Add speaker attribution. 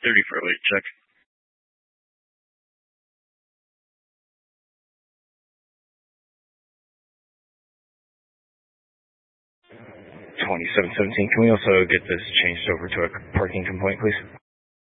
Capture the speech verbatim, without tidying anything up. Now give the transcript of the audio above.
Speaker 1: thirty for a late check. twenty-seven seventeen, can we also get this changed over to a parking complaint, please?